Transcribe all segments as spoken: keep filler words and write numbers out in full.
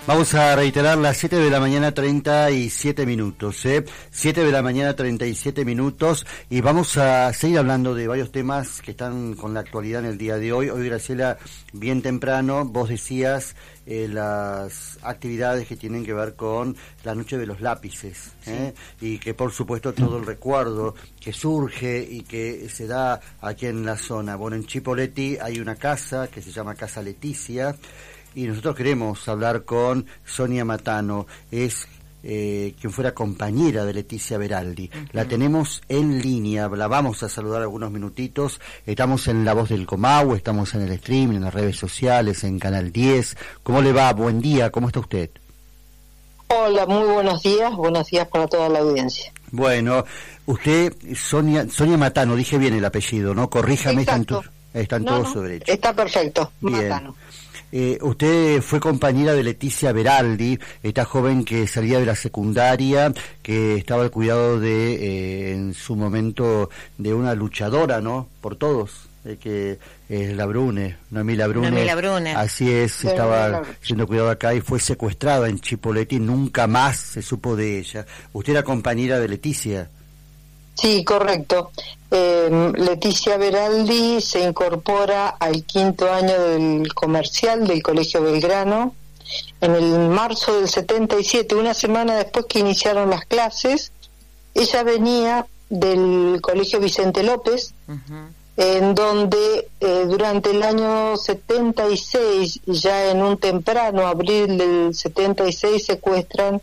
Vamos a reiterar las siete de la mañana treinta y siete minutos, ¿eh? siete de la mañana treinta y siete minutos y vamos a seguir hablando de varios temas que están con la actualidad en el día de hoy. Hoy, Graciela, bien temprano, vos decías eh, las actividades que tienen que ver con la Noche de los Lápices, ¿eh? Sí. Y que por supuesto todo el recuerdo que surge y que se da aquí en la zona. Bueno, en Chipoleti hay una casa que se llama Casa Leticia, y nosotros queremos hablar con Sonia Matano, es eh, quien fuera compañera de Leticia Beraldi. Uh-huh. La tenemos en línea, la vamos a saludar algunos minutitos. Estamos en La Voz del Comahue, estamos en el streaming, en las redes sociales, en Canal diez. ¿Cómo le va? Buen día, ¿cómo está usted? Hola, muy buenos días, buenos días para toda la audiencia. Bueno, usted, Sonia Sonia Matano, dije bien el apellido, ¿no? Corríjame, están, tu, están no, todos no, su derecho. Está perfecto, bien. Matano. Eh, usted fue compañera de Leticia Beraldi, esta joven que salía de la secundaria, que estaba al cuidado de, eh, en su momento, de una luchadora, ¿no? Por todos, eh, que es Labrune, Noemí Labrune. Noemí Labrune. Así es, Pero estaba no, no. siendo cuidada acá y fue secuestrada en Chipoleti, nunca más se supo de ella. ¿Usted era compañera de Leticia? Sí, correcto. Eh, Leticia Beraldi se incorpora al quinto año del comercial del Colegio Belgrano en el marzo del setenta y siete, una semana después que iniciaron las clases. Ella venía del Colegio Vicente López, uh-huh. en donde eh, durante el año setenta y seis, ya en un temprano abril del setenta y seis, secuestran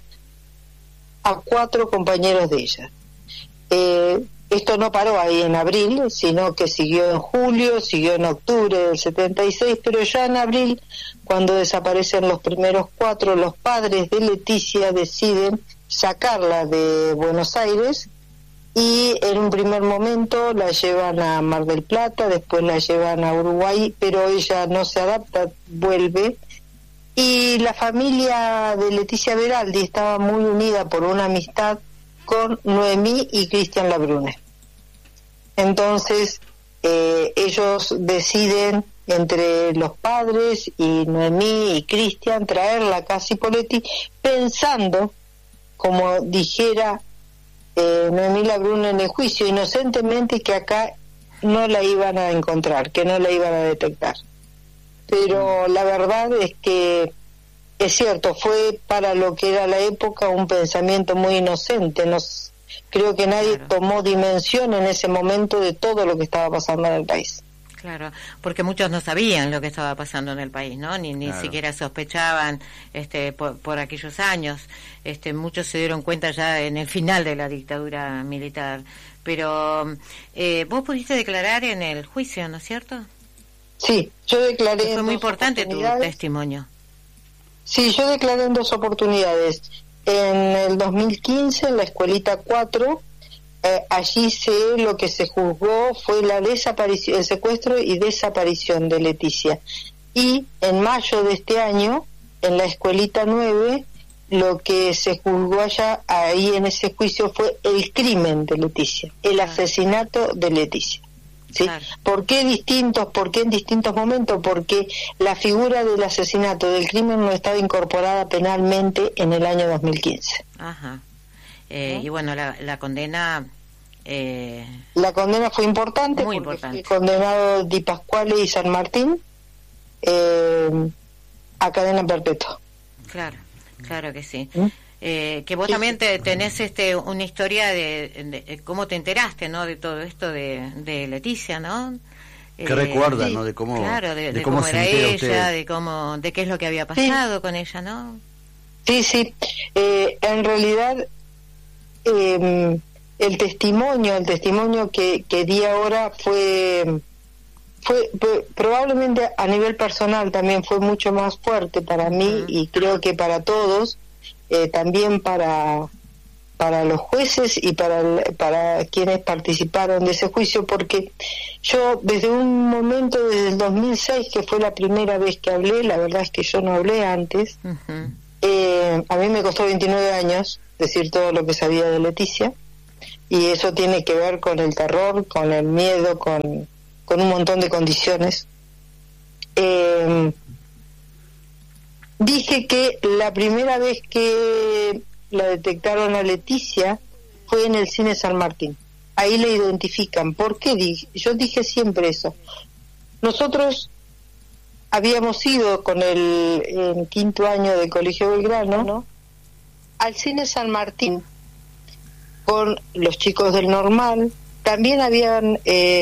a cuatro compañeros de ella. Eh, esto no paró ahí en abril, sino que siguió en julio, siguió en octubre del setenta y seis, pero ya en abril, cuando desaparecen los primeros cuatro, los padres de Leticia deciden sacarla de Buenos Aires y en un primer momento la llevan a Mar del Plata, después la llevan a Uruguay, pero ella no se adapta, vuelve. Y la familia de Leticia Beraldi estaba muy unida por una amistad con Noemí y Cristian Labrune. Entonces eh, ellos deciden, entre los padres y Noemí y Cristian, traerla a Casa Chipoleti, pensando, como dijera eh, Noemí Labrune en el juicio, inocentemente, que acá no la iban a encontrar, que no la iban a detectar. Pero la verdad es que es cierto, fue para lo que era la época un pensamiento muy inocente. Nos, creo que nadie claro. tomó dimensión en ese momento de todo lo que estaba pasando en el país. Claro, porque muchos no sabían lo que estaba pasando en el país, ¿no? Ni ni claro. siquiera sospechaban este por, por aquellos años. Este muchos se dieron cuenta ya en el final de la dictadura militar. Pero eh, vos pudiste declarar en el juicio, ¿no es cierto? Sí, yo declaré. Fue muy importante tu testimonio. Sí, yo declaré en dos oportunidades. En el dos mil quince, en la Escuelita cuatro, eh, allí se, lo que se juzgó fue la desaparición, el secuestro y desaparición de Leticia. Y en mayo de este año, en la Escuelita nueve, lo que se juzgó allá, ahí en ese juicio, fue el crimen de Leticia, el asesinato de Leticia. ¿Sí? Claro. ¿Por qué distintos? ¿Por qué en distintos momentos? Porque la figura del asesinato, del crimen, no estaba incorporada penalmente en el año dos mil quince. Ajá. Eh, ¿no? Y bueno, la, la condena... Eh... La condena fue importante, muy porque importante. Fue condenado Di Pasquale y San Martín eh, a cadena perpetua. Claro, claro que sí. ¿Mm? Eh, que vos sí, también te, tenés este una historia de, de, de cómo te enteraste, ¿no? De todo esto de, de Leticia, ¿no? ¿Qué eh, recuerda, sí, no? De cómo, claro, de, de de cómo, cómo era ella, usted. de cómo, de qué es lo que había pasado sí. con ella, ¿no? Sí, sí. Eh, en realidad, eh, el testimonio, el testimonio que, que di ahora fue, fue, fue, probablemente a nivel personal también fue mucho más fuerte para mí uh-huh. y creo que para todos. Eh, también para para los jueces y para para quienes participaron de ese juicio, porque yo desde un momento, desde el dos mil seis, que fue la primera vez que hablé, la verdad es que yo no hablé antes, uh-huh. eh, a mí me costó veintinueve años decir todo lo que sabía de Leticia, y eso tiene que ver con el terror, con el miedo, con, con un montón de condiciones. Eh, dije que la primera vez que la detectaron a Leticia fue en el Cine San Martín. Ahí la identifican. ¿Por qué dije? Yo dije siempre eso. Nosotros habíamos ido con el, el quinto año del Colegio Belgrano, ¿no?, al Cine San Martín con los chicos del Normal. También habían... Eh,